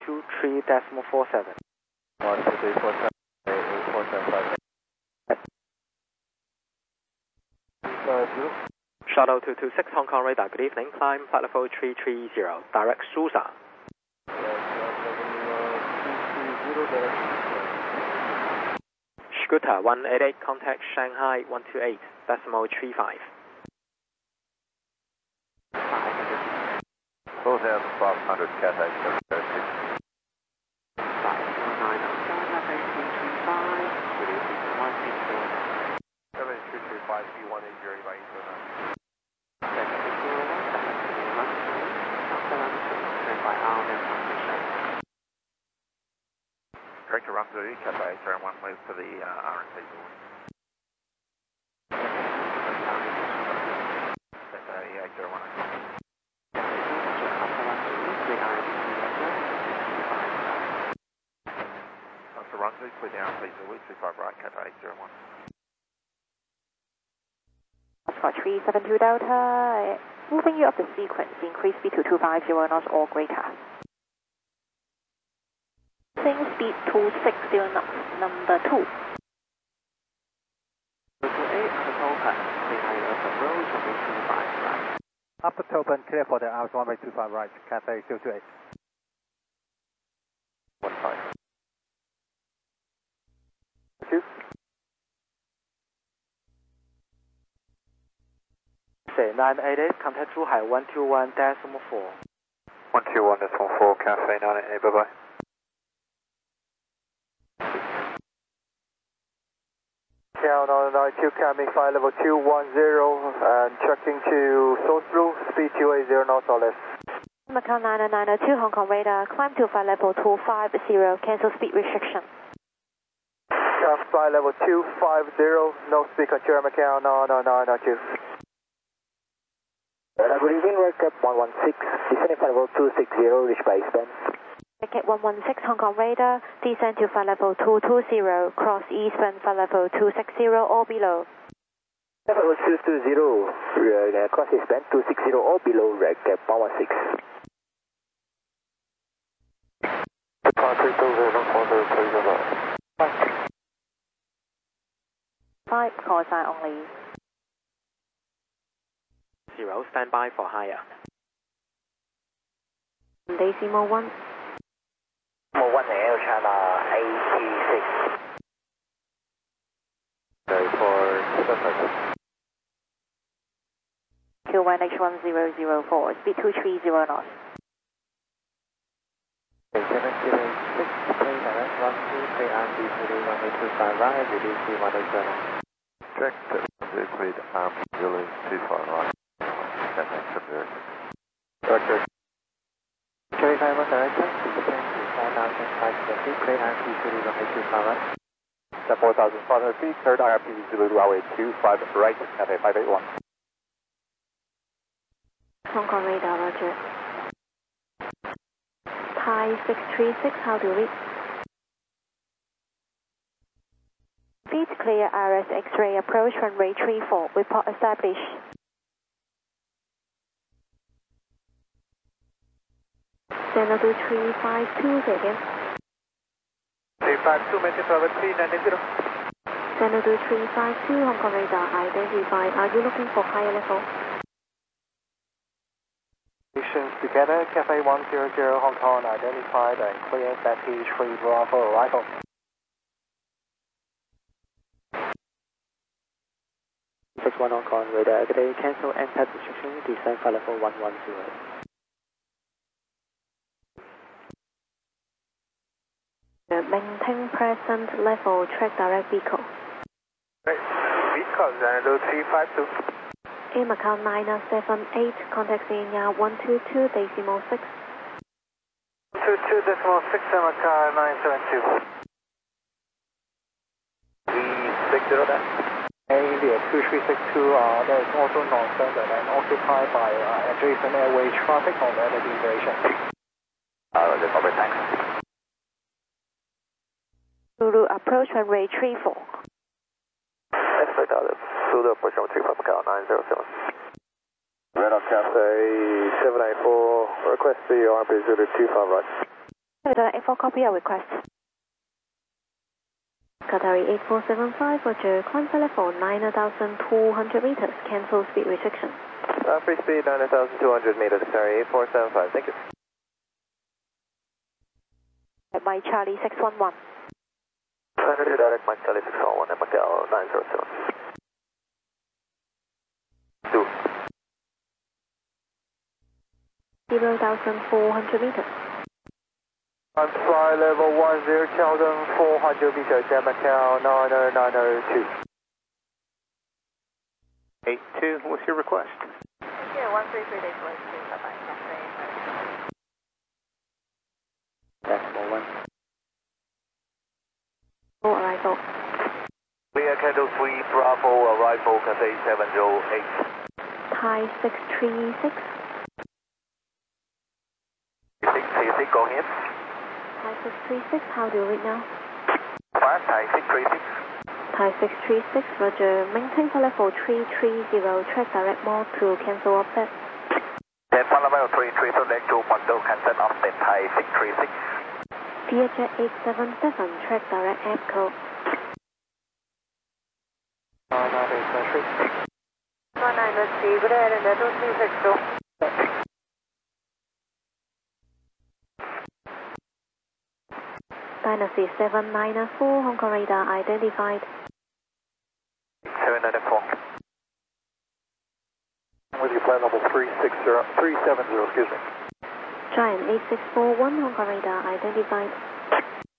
23.47. 12347, 8475. Shuttle 226 Hong Kong radar, good evening. Climb flight level 330, direct Susa. Scooter 188, contact Shanghai 128.35. Both out 500, Cathay 706. 7235, C180 Correct to run through, Cathay 801, move to the RNT board. Cathay 801. To run through, clear the RNT board, 25 right, Cathay 801. Foxtrot 372 Delta, moving you up the sequence, increase speed to 250 knots or greater. Sing speed 260 knots, number 2. Upper Topen, clear for the hours 125 right, Cathay 228. 15. 2. Say 988, contact Zhuhai 121.4. 121.4, Cathay 988, bye bye. Cal 992, Cami flight level 210 and checking to source blue, speed 280 knots or less. Macau 9992 Hong Kong radar, climb to flight level 250, cancel speed restriction. Cal flight level 250, no speed control Macau 992. Good evening, Redcap 116, descending flight level 260, reach base band. Redcap 116 Hong Kong radar, descend to flight level 220, cross eastbound flight level 260 or below. Level 220, cross eastbound 260 or below, Redcap 116. 5, call sign only. 0, stand by for higher. Decimal 1. Decimal 1 Air China 86. Okay, for Pacific. Q1H1004, speed 230 knots. 706, play direct run through, play RMB 125 right, reduce C187. Check to cleared Zulu 25 right. Cathay 706. Roger. Cherry 51 direction, descend to 4,520, play RMB 125 right. 4,500 feet, third IRP Zulu runway 25 right, Cathay 581. Hong Kong radar, roger. Thai 636, how do we? Speed clear RS X-ray approach runway 34, report established. Xanadu 352, say again. 352, maintain flight 390. Xanadu 352, Hong Kong radar identified. Are you looking for higher level? Stations together, Cafe 100 Hong Kong identified and clear package 3 Bravo arrival. First 1 Hong Kong radar, today cancel and type restriction, descend flight level 110. Maintain present level, track direct vehicle. Vehicle Xanadu 352. Air Macau 978, contact Xenia 122.6. 222.6 Macau 972. 360 that. India 2362, that is also non-standard and occupied by adjacent airway traffic on the other deviation. Roger, copy, thanks. Zulu approach runway 34. Expect Zulu approach runway 35 Macau 907. Radar Cathay 784, request the RMB Zulu 25 right. A4 copy your request. Qatari 8475, Roger, climb flight level 9,200 meters, cancel speed restriction. Free speed 9,200 meters, Qatari 8475, thank you. Mike Charlie 611. Direct Mike Charlie 611 and Macau 907. 0,400 meters. Flight level 10,400 meters, Macau 902. 82, what's your request? Yeah, 133 days late, please. Bye-bye. Decimal 1. Full arrival. Clear Kilo 3 Bravo, arrival Cathay 708. Thai 636. 636, go ahead. Thai 636, how do you read now? Fast, Thai 636. Thai 636, Roger, maintain flight level 330, track direct mode to cancel offset. Then flight level 33, select to Bangkok, cancel offset, Thai 636. Vietjet 877, track direct APCO. 983. 1983, good ahead and 236. Dynasty 794, Hong Kong radar identified. 794. With you, flight level 370, excuse me. Giant 8641, Hong Kong radar identified.